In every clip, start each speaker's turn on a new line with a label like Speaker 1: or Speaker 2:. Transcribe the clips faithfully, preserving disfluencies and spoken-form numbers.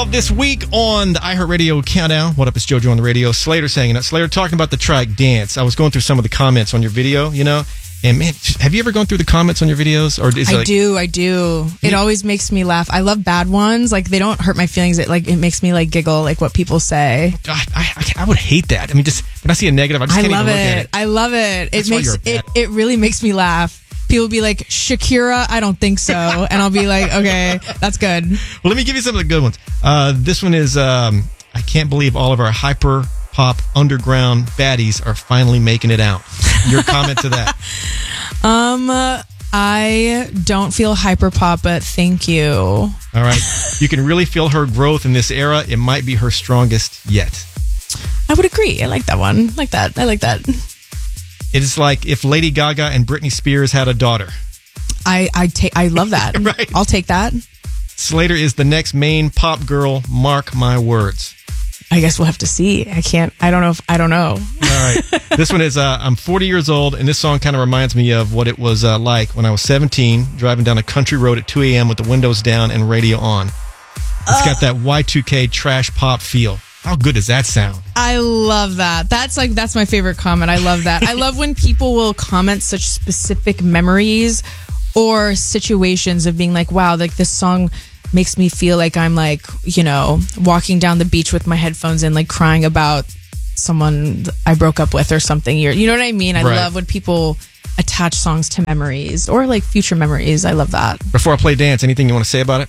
Speaker 1: Well, this week on the iHeartRadio Countdown, what up, it's JoJo on the radio. Slater's hanging out. Slater talking about the trike dance. I was going through some of the comments on your video, you know, and man, have you ever gone through the comments on your videos? Or is it
Speaker 2: I
Speaker 1: like,
Speaker 2: do, I do. It
Speaker 1: Yeah.
Speaker 2: always makes me laugh. I love bad ones. Like, they don't hurt my feelings. It like it makes me like giggle, like what people say.
Speaker 1: I, I, I would hate that. I mean, just when I see a negative, I just
Speaker 2: I
Speaker 1: can't
Speaker 2: love
Speaker 1: even look at
Speaker 2: it.
Speaker 1: it.
Speaker 2: I love it.
Speaker 1: That's
Speaker 2: It
Speaker 1: why
Speaker 2: makes
Speaker 1: you're
Speaker 2: it.
Speaker 1: bad.
Speaker 2: It really makes me laugh. People be like, Shakira, I don't think so, and I'll be like, okay, that's good.
Speaker 1: Well, let me give you some of the good ones. Uh, this one is, um, I can't believe all of our hyper pop underground baddies are finally making it out. Your comment to that?
Speaker 2: Um, I don't feel hyper pop, but thank you.
Speaker 1: All right. You can really feel her growth in this era. It might be her strongest yet.
Speaker 2: I would agree. I like that one. I like that. I like that.
Speaker 1: It is like if Lady Gaga and Britney Spears had a daughter.
Speaker 2: I I take. I love that.
Speaker 1: Right.
Speaker 2: I'll take that.
Speaker 1: Slater is the next main pop girl. Mark my words.
Speaker 2: I guess we'll have to see. I can't. I don't know. If I don't know.
Speaker 1: All right. This one is, uh, I'm forty years old, and this song kind of reminds me of what it was uh, like when I was seventeen, driving down a country road at two a.m. with the windows down and radio on. It's got that Y two K trash pop feel. How good does that sound?
Speaker 2: I love that. That's like that's my favorite comment. I love that. I love when people will comment such specific memories or situations of being like, wow, like this song makes me feel like I'm like, you know, walking down the beach with my headphones in, like crying about someone I broke up with or something. You're, you know what I mean? I
Speaker 1: Right.
Speaker 2: love when people attach songs to memories or like future memories. I love that.
Speaker 1: Before I play dance, anything you want to say about it?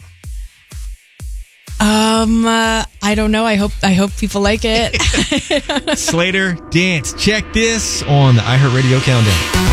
Speaker 2: Um, uh, I don't know. I hope I hope people like it.
Speaker 1: Slater, dance. Check this on the iHeartRadio Countdown.